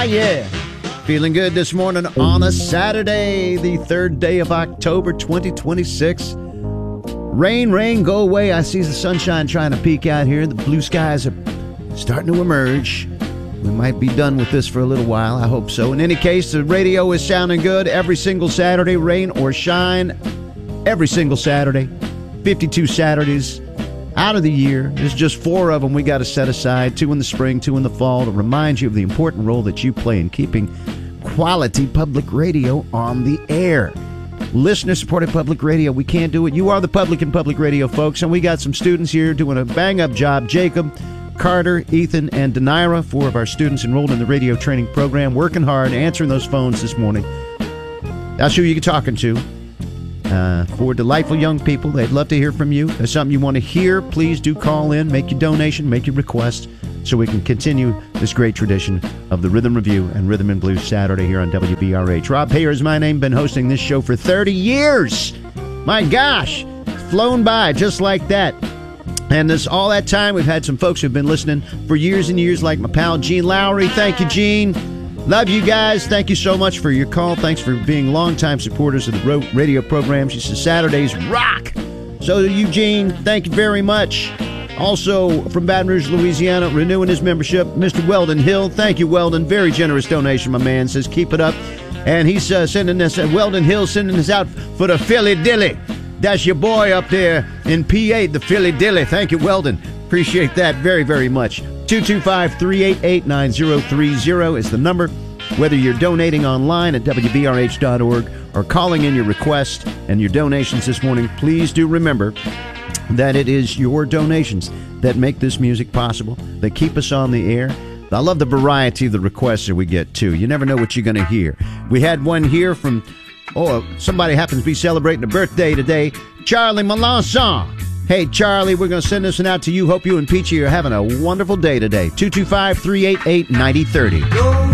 yeah. Feeling good this morning on a Saturday, the 3rd day of October 2026. Rain, go away. I see the sunshine trying to peek out here. The blue skies are starting to emerge. We might be done with this for a little while. I hope so. In any case, the radio is sounding good every single Saturday, rain or shine. Every single Saturday. 52 Saturdays out of the year. There's just 4 of them we got to set aside. 2 in the spring, 2 in the fall, to remind you of the important role that you play in keeping quality public radio on the air. Listener-supported public radio. We can't do it. You are the public in public radio, folks. And we got some students here doing a bang-up job. Jacob, Carter, Ethan, and Denira, 4 of our students enrolled in the radio training program, working hard, answering those phones this morning. That's who you're talking to. 4 delightful young people. They'd love to hear from you. If there's something you want to hear, please do call in, make your donation, make your request, so we can continue this great tradition of the Rhythm Review and Rhythm and Blues Saturday here on WBRH. Rob Payer is my name. Been hosting this show for 30 years. My gosh, flown by just like that. And this all that time, we've had some folks who've been listening for years and years, like my pal Gene Lowry. Thank you, Gene. Love you guys. Thank you so much for your call. Thanks for being longtime supporters of the radio program. She says Saturdays rock. So do you, Gene. Thank you very much. Also from Baton Rouge, Louisiana, renewing his membership, Mr. Weldon Hill. Thank you, Weldon. Very generous donation, my man. Says keep it up. And he's sending this, Weldon Hill sending this out for the Philly Dilly. That's your boy up there in PA, the Philly Dilly. Thank you, Weldon. Appreciate that very, very much. 225-388-9030 is the number. Whether you're donating online at WBRH.org or calling in your request and your donations this morning, please do remember that it is your donations that make this music possible, that keep us on the air. I love the variety of the requests that we get, too. You never know what you're going to hear. We had one here from... somebody happens to be celebrating a birthday today. Charlie Melanson. Hey, Charlie, we're going to send this one out to you. Hope you and Peachy are having a wonderful day today. 225-388-9030.